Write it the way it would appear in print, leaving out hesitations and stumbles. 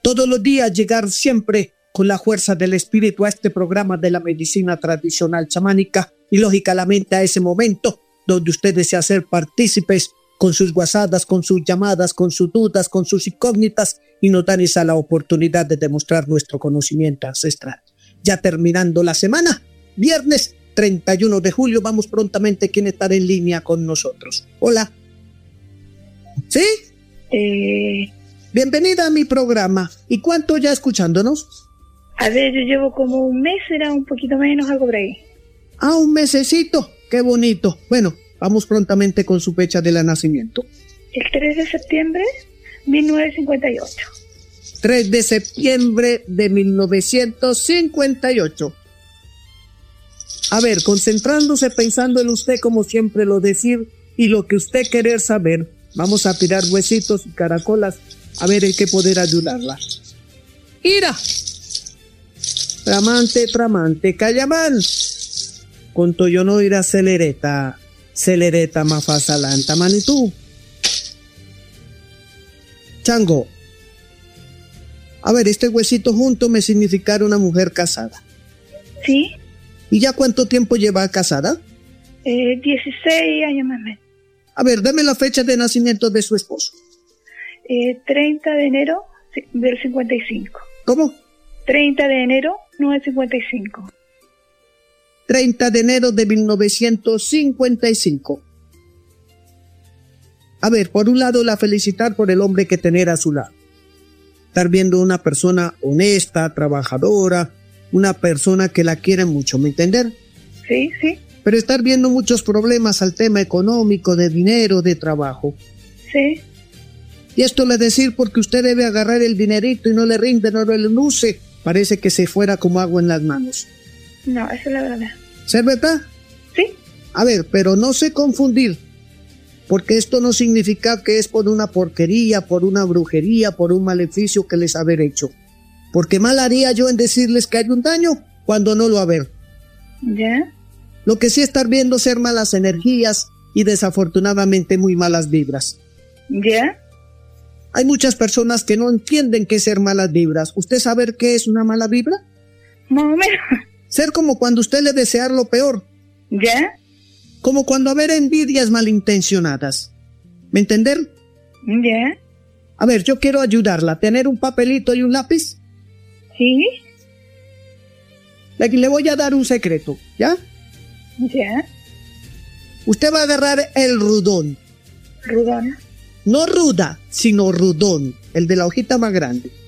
Todos los días llegar siempre con la fuerza del espíritu a este programa de la medicina tradicional chamánica y lógicamente a ese momento donde usted desea ser partícipes con sus guasadas, con sus llamadas, con sus dudas, con sus incógnitas y nos dan esa la oportunidad de demostrar nuestro conocimiento ancestral. Ya terminando la semana, viernes 31 de julio, vamos prontamente quien estar en línea con nosotros. Hola. ¿Sí? Bienvenida a mi programa. ¿Y cuánto ya escuchándonos? A ver, yo llevo como un mes, era un poquito menos, algo por ahí. Ah, un mesecito. Qué bonito. Bueno, vamos prontamente con su fecha de nacimiento. El 3 de septiembre, 1958. 3 de septiembre de 1958. A ver, concentrándose, pensando en usted como siempre lo decir y lo que usted querer saber. Vamos a tirar huesitos y caracolas a ver en qué poder ayudarla. ¡Ira! Tramante, Cayamán. Conto yo no ir a celereta mafasalanta, manitú. Chango. A ver, este huesito junto me significará una mujer casada. ¿Sí? ¿Y ya cuánto tiempo lleva casada? 16 años más o menos. A ver, dame la fecha de nacimiento de su esposo. 30 de enero del 55. ¿Cómo? 30 de enero, 1955. 30 de enero de 1955. A ver, por un lado la felicitar por el hombre que tener a su lado. Estar viendo una persona honesta, trabajadora, una persona que la quiere mucho, ¿me entender? Sí, sí. Pero estar viendo muchos problemas al tema económico, de dinero, de trabajo. Sí. Y esto le decir porque usted debe agarrar el dinerito y no le rinde, no le luce. Parece que se fuera como agua en las manos. No, eso es la verdad. ¿Es verdad? Sí. A ver, pero no se confundir. Porque esto no significa que es por una porquería, por una brujería, por un maleficio que les haber hecho. Porque mal haría yo en decirles que hay un daño cuando no lo haber. ¿Ya? Lo que sí estar viendo ser malas energías y desafortunadamente muy malas vibras. ¿Ya? Hay muchas personas que no entienden qué es ser malas vibras. ¿Usted sabe qué es una mala vibra? Más o menos. Ser como cuando usted le desear lo peor. ¿Ya? Como cuando haber envidias malintencionadas. ¿Me entender? ¿Ya? A ver, yo quiero ayudarla. ¿Tener un papelito y un lápiz? Sí. Le voy a dar un secreto, ¿ya? ¿Ya? Usted va a agarrar el rudón. ¿Rudón? No ruda, sino rudón. El de la hojita más grande.